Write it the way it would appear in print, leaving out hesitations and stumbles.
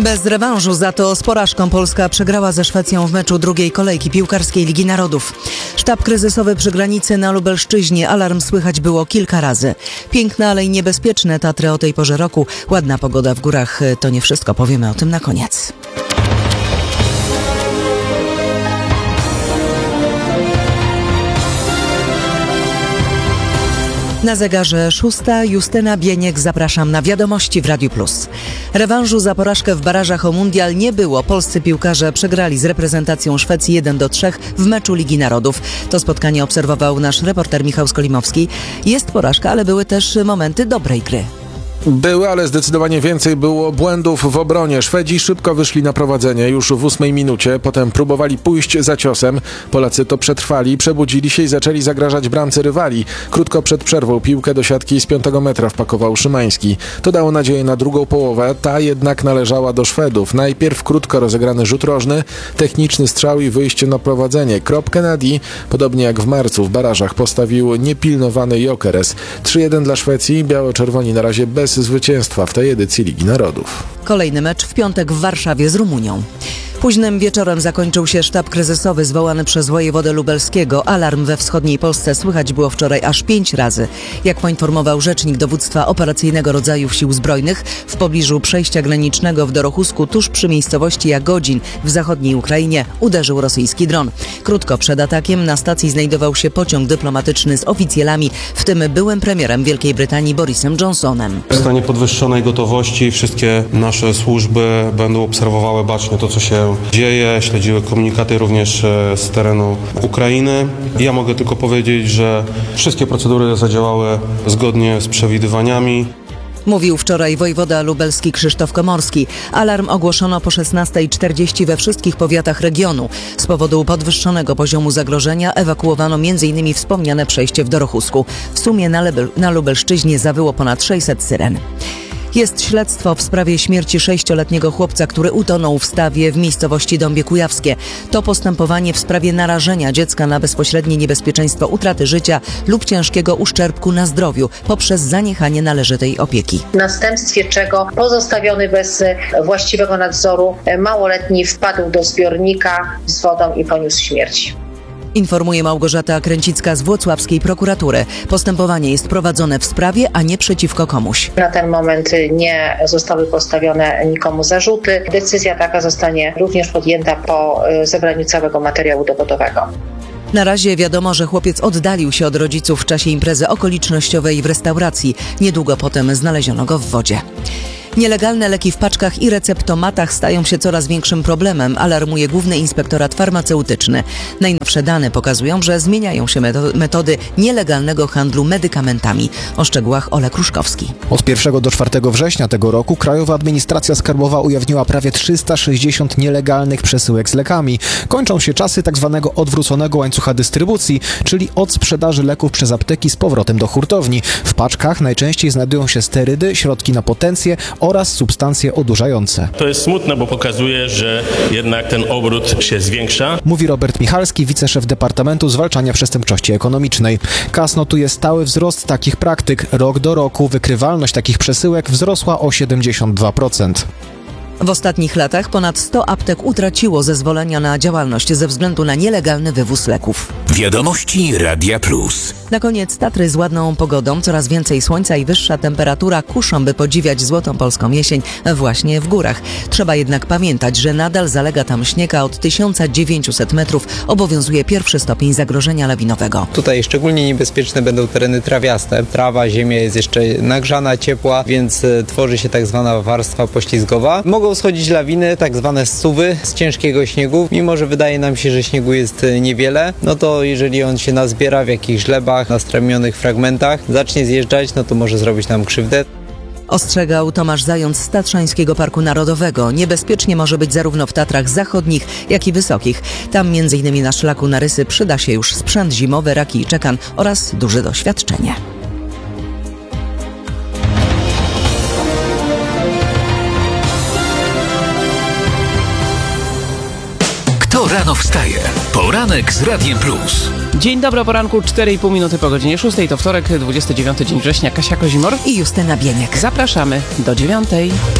Bez rewanżu, za to z porażką Polska przegrała ze Szwecją w meczu drugiej kolejki piłkarskiej Ligi Narodów. Sztab kryzysowy przy granicy na Lubelszczyźnie. Alarm słychać było kilka razy. Piękne, ale i niebezpieczne Tatry o tej porze roku. Ładna pogoda w górach to nie wszystko. Powiemy o tym na koniec. Na zegarze 6. Justyna Bieniek, zapraszam na wiadomości w Radiu Plus. Rewanżu za porażkę w barażach o mundial nie było. Polscy piłkarze przegrali z reprezentacją Szwecji 1-3 w meczu Ligi Narodów. To spotkanie obserwował nasz reporter Michał Skolimowski. Jest porażka, ale były też momenty dobrej gry. Były, ale zdecydowanie więcej było błędów w obronie. Szwedzi szybko wyszli na prowadzenie już w 8 minucie. Potem próbowali pójść za ciosem. Polacy to przetrwali, przebudzili się i zaczęli zagrażać bramce rywali. Krótko przed przerwą piłkę do siatki z 5 metra wpakował Szymański. To dało nadzieję na drugą połowę. Ta jednak należała do Szwedów. Najpierw krótko rozegrany rzut rożny, techniczny strzał i wyjście na prowadzenie. Kropkę na D, podobnie jak w marcu w barażach, postawił niepilnowany Gyökeres. 3-1 dla Szwecji. Biało-czerwoni na razie bez zwycięstwa w tej edycji Ligi Narodów. Kolejny mecz w piątek w Warszawie z Rumunią. Późnym wieczorem zakończył się sztab kryzysowy zwołany przez wojewodę lubelskiego. Alarm we wschodniej Polsce słychać było wczoraj aż 5 razy. Jak poinformował rzecznik dowództwa operacyjnego rodzajów Sił Zbrojnych, w pobliżu przejścia granicznego w Dorochusku, tuż przy miejscowości Jagodzin w zachodniej Ukrainie, uderzył rosyjski dron. Krótko przed atakiem na stacji znajdował się pociąg dyplomatyczny z oficjalami, w tym byłym premierem Wielkiej Brytanii Borisem Johnsonem. W stanie podwyższonej gotowości wszystkie nasze służby będą obserwowały bacznie to, co się dzieje, śledziły komunikaty również z terenu Ukrainy. Ja mogę tylko powiedzieć, że wszystkie procedury zadziałały zgodnie z przewidywaniami. Mówił wczoraj wojewoda lubelski Krzysztof Komorski. Alarm ogłoszono po 16:40 we wszystkich powiatach regionu. Z powodu podwyższonego poziomu zagrożenia ewakuowano m.in. wspomniane przejście w Dorochusku. W sumie na Lubelszczyźnie zawyło ponad 600 syren. Jest śledztwo w sprawie śmierci 6-letniego chłopca, który utonął w stawie w miejscowości Dąbie Kujawskie. To postępowanie w sprawie narażenia dziecka na bezpośrednie niebezpieczeństwo utraty życia lub ciężkiego uszczerbku na zdrowiu poprzez zaniechanie należytej opieki. W następstwie czego pozostawiony bez właściwego nadzoru małoletni wpadł do zbiornika z wodą i poniósł śmierć. Informuje Małgorzata Kręcicka z włocławskiej prokuratury. Postępowanie jest prowadzone w sprawie, a nie przeciwko komuś. Na ten moment nie zostały postawione nikomu zarzuty. Decyzja taka zostanie również podjęta po zebraniu całego materiału dowodowego. Na razie wiadomo, że chłopiec oddalił się od rodziców w czasie imprezy okolicznościowej w restauracji. Niedługo potem znaleziono go w wodzie. Nielegalne leki w paczkach i receptomatach stają się coraz większym problemem, alarmuje Główny Inspektorat Farmaceutyczny. Najnowsze dane pokazują, że zmieniają się metody nielegalnego handlu medykamentami. O szczegółach Olek Ruszkowski. Od 1 do 4 września tego roku Krajowa Administracja Skarbowa ujawniła prawie 360 nielegalnych przesyłek z lekami. Kończą się czasy tzw. odwróconego łańcucha dystrybucji, czyli od sprzedaży leków przez apteki z powrotem do hurtowni. W paczkach najczęściej znajdują się sterydy, środki na potencję oraz substancje odurzające. To jest smutne, bo pokazuje, że jednak ten obrót się zwiększa. Mówi Robert Michalski, wiceszef Departamentu Zwalczania Przestępczości Ekonomicznej. KAS notuje stały wzrost takich praktyk. Rok do roku wykrywalność takich przesyłek wzrosła o 72%. W ostatnich latach ponad 100 aptek utraciło zezwolenia na działalność ze względu na nielegalny wywóz leków. Wiadomości Radia Plus. Na koniec Tatry z ładną pogodą, coraz więcej słońca i wyższa temperatura kuszą, by podziwiać złotą polską jesień właśnie w górach. Trzeba jednak pamiętać, że nadal zalega tam śnieg, a od 1900 metrów obowiązuje 1. stopień zagrożenia lawinowego. Tutaj szczególnie niebezpieczne będą tereny trawiaste. Trawa, ziemia jest jeszcze nagrzana, ciepła, więc tworzy się tak zwana warstwa poślizgowa. Mogą schodzić lawiny, tak zwane zsuwy z ciężkiego śniegu. Mimo że wydaje nam się, że śniegu jest niewiele, no to jeżeli on się nazbiera w jakichś glebach, na stromionych fragmentach, zacznie zjeżdżać, no to może zrobić nam krzywdę. Ostrzegał Tomasz Zając z Tatrzańskiego Parku Narodowego. Niebezpiecznie może być zarówno w Tatrach zachodnich, jak i wysokich. Tam m.in. na szlaku na Rysy przyda się już sprzęt zimowy, raki i czekan oraz duże doświadczenie. Kto rano wstaje? Poranek z Radiem Plus. Dzień dobry, o poranku, 4,5 minuty po godzinie 6. To wtorek, 29 dzień września. Kasia Kozimor i Justyna Bieniek. Zapraszamy do 9.